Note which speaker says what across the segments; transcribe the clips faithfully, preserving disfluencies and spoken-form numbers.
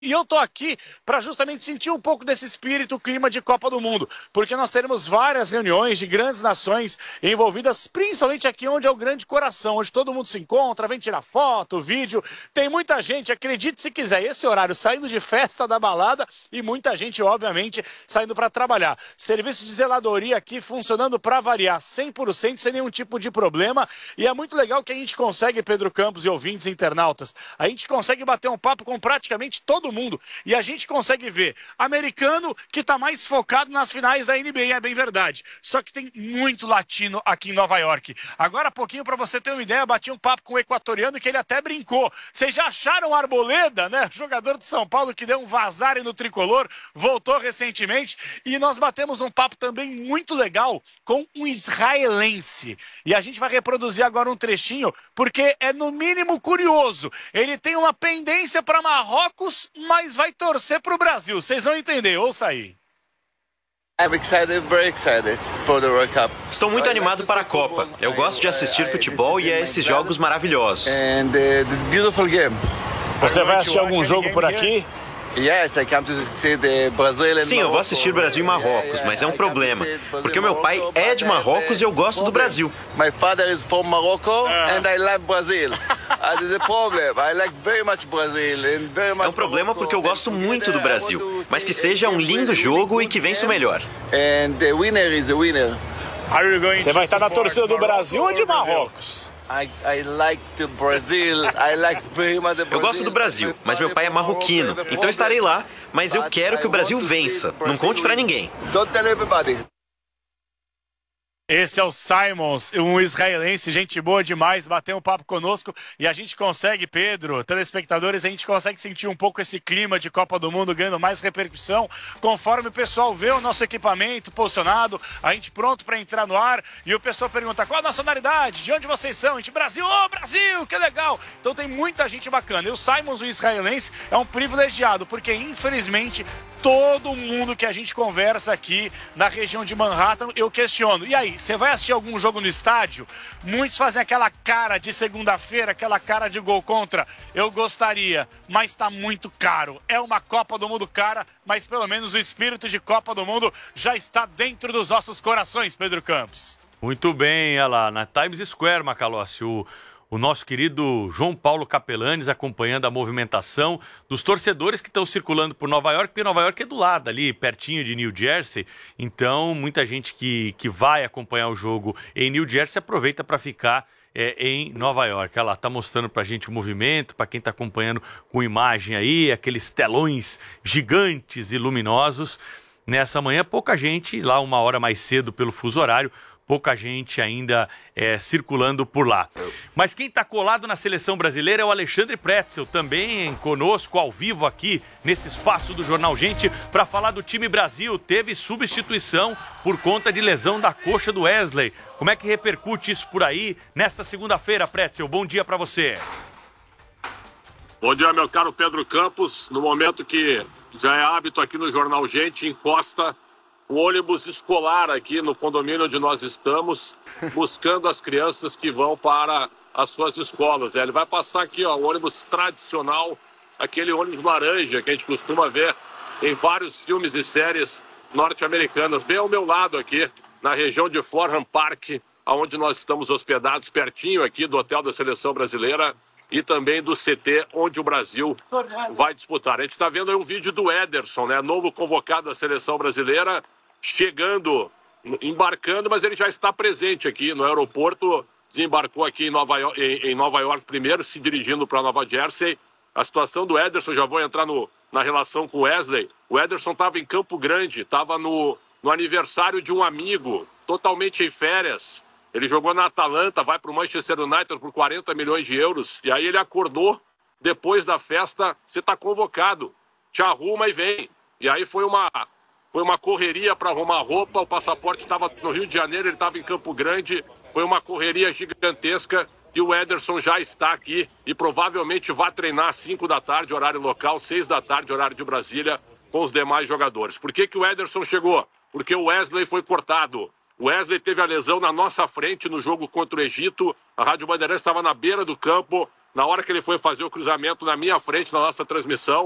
Speaker 1: E eu tô aqui para justamente sentir um pouco desse espírito, clima de Copa do Mundo, porque nós teremos várias reuniões de grandes nações envolvidas, principalmente aqui onde é o grande coração, onde todo mundo se encontra, vem tirar foto, vídeo. Tem muita gente, acredite se quiser, esse horário saindo de festa da balada e muita gente, obviamente, saindo para trabalhar. Serviço de zeladoria aqui funcionando para variar cem por cento, sem nenhum tipo de problema. E é muito legal que a gente consegue, Pedro Campos e ouvintes internautas, a gente consegue bater um papo com praticamente todo mundo. E a gente consegue ver americano que está mais focado nas finais da N B A, é bem verdade. Só que tem muito latino aqui em Nova York. Agora há pouquinho, para você ter uma ideia, bati um papo com o equatoriano que ele até brincou. Vocês já acharam o Arboleda, né? Jogador de São Paulo que deu um vazare no tricolor, voltou recentemente. E nós batemos um papo também muito legal com um israelense. E a gente vai reproduzir agora um trechinho, porque é no mínimo curioso. Ele tem uma pendência para Marrocos, mas vai torcer para o Brasil. Vocês vão entender, ouça aí.
Speaker 2: Estou muito animado para a Copa. Eu gosto de assistir futebol e a esses jogos maravilhosos.
Speaker 1: Você vai assistir algum jogo por aqui?
Speaker 2: Sim, eu vou assistir Brasil e Marrocos, mas é um problema, porque o meu pai é de Marrocos e eu gosto do Brasil.
Speaker 3: My father is from Morocco and I love Brazil. That is a problem. I like very much Brazil and very much.
Speaker 2: É um problema porque eu gosto muito do Brasil, mas que seja um lindo jogo e que vença o melhor.
Speaker 3: And the winner is the winner.
Speaker 1: Você vai estar na torcida do Brasil ou de Marrocos?
Speaker 3: I, I like the Brazil. I like very much the Brazil.
Speaker 2: Eu gosto do Brasil, mas meu pai é marroquino, então estarei lá, mas eu quero que o Brasil vença. Não conte pra ninguém.
Speaker 3: Don't tell everybody.
Speaker 1: Esse é o Simons, um israelense, gente boa demais, bateu um papo conosco e a gente consegue, Pedro, telespectadores, a gente consegue sentir um pouco esse clima de Copa do Mundo ganhando mais repercussão, conforme o pessoal vê o nosso equipamento posicionado, a gente pronto para entrar no ar e o pessoal pergunta qual a nacionalidade, de onde vocês são? A gente, Brasil, ô oh, Brasil, que legal! Então tem muita gente bacana. E o Simons, o israelense, é um privilegiado, porque infelizmente todo mundo que a gente conversa aqui na região de Manhattan, eu questiono. E aí, você vai assistir algum jogo no estádio? Muitos fazem aquela cara de segunda-feira, aquela cara de gol contra. Eu gostaria, mas tá muito caro. É uma Copa do Mundo cara, mas pelo menos o espírito de Copa do Mundo já está dentro dos nossos corações, Pedro Campos.
Speaker 4: Muito bem, olha lá, na Times Square, Macalossi, o... O nosso querido João Paulo Capelanes acompanhando a movimentação dos torcedores que estão circulando por Nova York, porque Nova York é do lado, ali pertinho de New Jersey. Então, muita gente que, que vai acompanhar o jogo em New Jersey aproveita para ficar é, em Nova York. Olha lá, tá mostrando pra gente o movimento, para quem está acompanhando com imagem aí, aqueles telões gigantes e luminosos. Nessa manhã, pouca gente, lá uma hora mais cedo pelo fuso horário, pouca gente ainda é, circulando por lá. Mas quem está colado na seleção brasileira é o Alexandre Pretzel, também conosco ao vivo aqui nesse espaço do Jornal Gente para falar do time Brasil. Teve substituição por conta de lesão da coxa do Wesley. Como é que repercute isso por aí nesta segunda-feira, Pretzel? Bom dia para você.
Speaker 5: Bom dia, meu caro Pedro Campos. No momento que já é hábito aqui no Jornal Gente, encosta um ônibus escolar aqui no condomínio onde nós estamos, buscando as crianças que vão para as suas escolas. Ele vai passar aqui, ó, o ônibus tradicional, aquele ônibus laranja que a gente costuma ver em vários filmes e séries norte-americanas, bem ao meu lado aqui, na região de Florham Park, onde nós estamos hospedados, pertinho aqui do Hotel da Seleção Brasileira e também do C T, onde o Brasil vai disputar. A gente está vendo aí um vídeo do Ederson, né, novo convocado da Seleção Brasileira, chegando, embarcando, mas ele já está presente aqui no aeroporto, desembarcou aqui em Nova York, em, em Nova York primeiro, se dirigindo para Nova Jersey. A situação do Ederson, já vou entrar no, na relação com o Wesley. O Ederson estava em Campo Grande, estava no, no aniversário de um amigo, totalmente em férias. Ele jogou na Atalanta, vai para o Manchester United por quarenta milhões de euros, e aí ele acordou, depois da festa, você está convocado, te arruma e vem. E aí foi uma... Foi uma correria para arrumar roupa, o passaporte estava no Rio de Janeiro, ele estava em Campo Grande, foi uma correria gigantesca e o Ederson já está aqui e provavelmente vai treinar às cinco da tarde, horário local, seis da tarde, horário de Brasília, com os demais jogadores. Por que que o Ederson chegou? Porque o Wesley foi cortado. O Wesley teve a lesão na nossa frente no jogo contra o Egito, a Rádio Bandeirantes estava na beira do campo, na hora que ele foi fazer o cruzamento na minha frente, na nossa transmissão,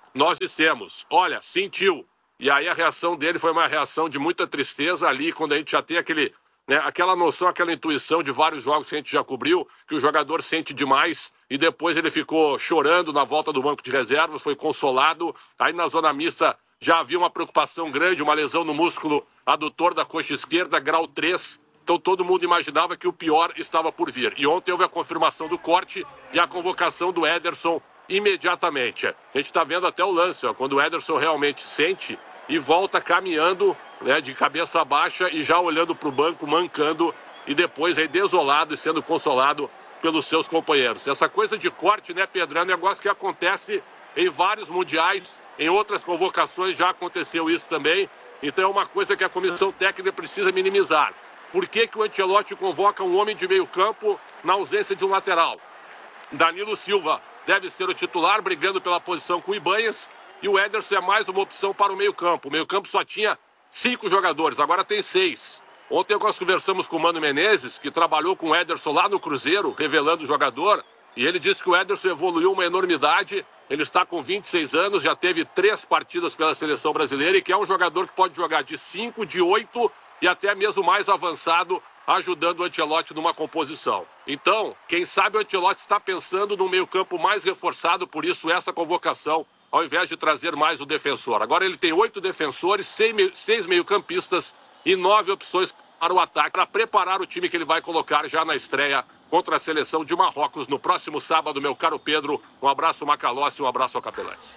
Speaker 5: nós dissemos, olha, sentiu. E aí a reação dele foi uma reação de muita tristeza ali, quando a gente já tem aquele, né, aquela noção, aquela intuição de vários jogos que a gente já cobriu, que o jogador sente demais, e depois ele ficou chorando na volta do banco de reservas, foi consolado. Aí na zona mista já havia uma preocupação grande, uma lesão no músculo adutor da coxa esquerda, grau três. Então todo mundo imaginava que o pior estava por vir. E ontem houve a confirmação do corte e a convocação do Ederson imediatamente. A gente está vendo até o lance, ó, quando o Ederson realmente sente e volta caminhando, né, de cabeça baixa e já olhando para o banco, mancando, e depois aí desolado e sendo consolado pelos seus companheiros. Essa coisa de corte, né, Pedro, é um negócio que acontece em vários mundiais, em outras convocações já aconteceu isso também. Então é uma coisa que a comissão técnica precisa minimizar. Por que que o Ancelotti convoca um homem de meio campo na ausência de um lateral? Danilo Silva deve ser o titular, brigando pela posição com o Ibanhas, e o Ederson é mais uma opção para o meio campo. O meio campo só tinha cinco jogadores, agora tem seis. Ontem nós conversamos com o Mano Menezes, que trabalhou com o Ederson lá no Cruzeiro, revelando o jogador, e ele disse que o Ederson evoluiu uma enormidade. Ele está com vinte e seis anos, já teve três partidas pela seleção brasileira, e que é um jogador que pode jogar de cinco, de oito e até mesmo mais avançado, ajudando o Ancelotti numa composição. Então, quem sabe o Ancelotti está pensando num meio-campo mais reforçado, por isso essa convocação, ao invés de trazer mais o defensor. Agora ele tem oito defensores, seis meio-campistas e nove opções para o ataque, para preparar o time que ele vai colocar já na estreia contra a seleção de Marrocos no próximo sábado, meu caro Pedro. Um abraço, Macalossi, um abraço ao Capelanes.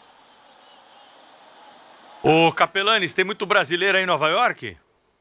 Speaker 4: Ô, Capelanes, tem muito brasileiro aí em Nova York?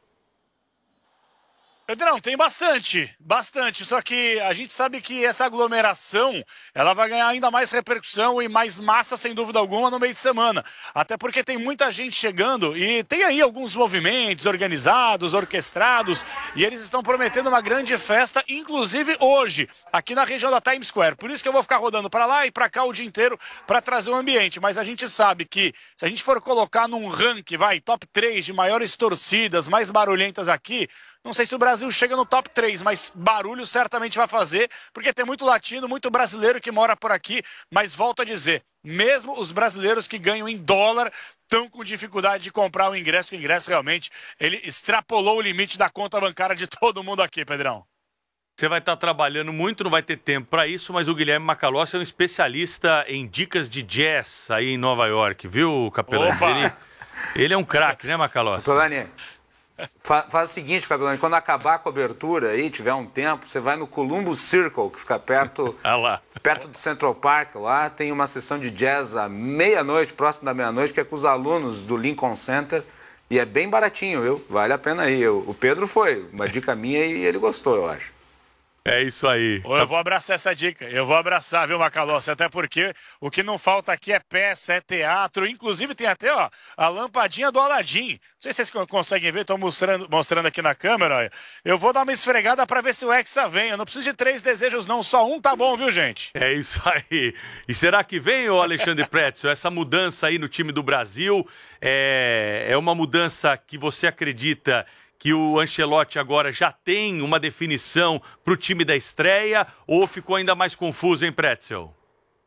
Speaker 1: Pedrão, tem bastante, bastante, só que a gente sabe que essa aglomeração, ela vai ganhar ainda mais repercussão e mais massa, sem dúvida alguma, no meio de semana, até porque tem muita gente chegando e tem aí alguns movimentos organizados, orquestrados, e eles estão prometendo uma grande festa, inclusive hoje, aqui na região da Times Square, por isso que eu vou ficar rodando para lá e para cá o dia inteiro para trazer o ambiente, mas a gente sabe que se a gente for colocar num ranking, vai, top três de maiores torcidas, mais barulhentas aqui, não sei se o Brasil chega no top três, mas barulho certamente vai fazer, porque tem muito latino, muito brasileiro que mora por aqui, mas volto a dizer, mesmo os brasileiros que ganham em dólar estão com dificuldade de comprar o ingresso, que o ingresso realmente, ele extrapolou o limite da conta bancária de todo mundo aqui, Pedrão.
Speaker 4: Você vai estar trabalhando muito, não vai ter tempo para isso, mas o Guilherme Macalossi é um especialista em dicas de jazz aí em Nova York, viu, Capelani? Ele, ele é um craque, né, Macalossi?
Speaker 6: Capelani, Fa faz o seguinte, Capelani, quando acabar a cobertura aí, tiver um tempo, você vai no Columbus Circle, que fica perto,
Speaker 4: ah lá.
Speaker 6: perto do Central Park. Lá tem uma sessão de jazz à meia-noite, próximo da meia-noite, que é com os alunos do Lincoln Center. E é bem baratinho, viu? Vale a pena ir. Eu, o Pedro foi, uma dica minha, e ele gostou, eu acho.
Speaker 4: É isso aí.
Speaker 1: Eu vou abraçar essa dica, eu vou abraçar, viu, Macalossi? Até porque o que não falta aqui é peça, é teatro, inclusive tem até, ó, a lampadinha do Aladim. Não sei se vocês conseguem ver, estou mostrando, mostrando aqui na câmera, ó. Eu vou dar uma esfregada para ver se o Hexa vem. Eu não preciso de três desejos não, só um tá bom, viu, gente?
Speaker 4: É isso aí. E será que vem, ô Alexandre Pretzel, essa mudança aí no time do Brasil? É, é uma mudança que você acredita que o Ancelotti agora já tem uma definição para o time da estreia, ou ficou ainda mais confuso, hein, Pretzel?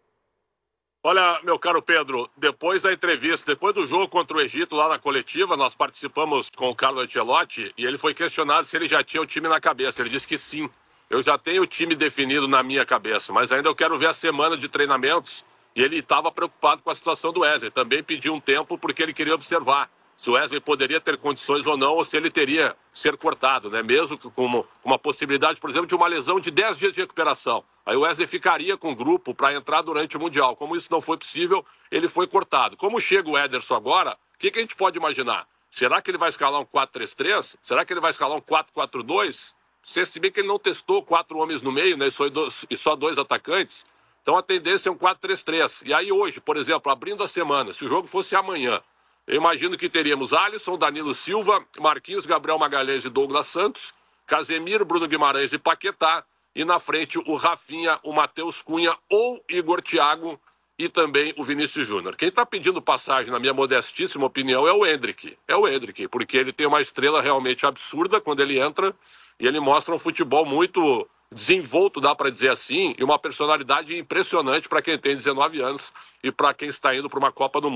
Speaker 5: Olha, meu caro Pedro, depois da entrevista, depois do jogo contra o Egito lá na coletiva, nós participamos com o Carlo Ancelotti e ele foi questionado se ele já tinha o time na cabeça. Ele disse que sim, eu já tenho o time definido na minha cabeça, mas ainda eu quero ver a semana de treinamentos. E ele estava preocupado com a situação do Wesley, também pediu um tempo porque ele queria observar se o Wesley poderia ter condições ou não, ou se ele teria que ser cortado, né? Mesmo com uma possibilidade, por exemplo, de uma lesão de dez dias de recuperação. Aí o Wesley ficaria com o grupo para entrar durante o Mundial. Como isso não foi possível, ele foi cortado. Como chega o Ederson agora, o que, que a gente pode imaginar? Será que ele vai escalar um quatro três três? Será que ele vai escalar um quatro quatro dois? Se bem que ele não testou quatro homens no meio, né? E só dois atacantes. Então a tendência é um quatro três três. E aí hoje, por exemplo, abrindo a semana, se o jogo fosse amanhã, eu imagino que teríamos Alisson, Danilo Silva, Marquinhos, Gabriel Magalhães e Douglas Santos, Casemiro, Bruno Guimarães e Paquetá, e na frente o Rafinha, o Matheus Cunha ou Igor Thiago e também o Vinícius Júnior. Quem está pedindo passagem, na minha modestíssima opinião, é o Endrick. É o Endrick, porque ele tem uma estrela realmente absurda quando ele entra e ele mostra um futebol muito desenvolto, dá para dizer assim, e uma personalidade impressionante para quem tem dezenove anos e para quem está indo para uma Copa do Mundo.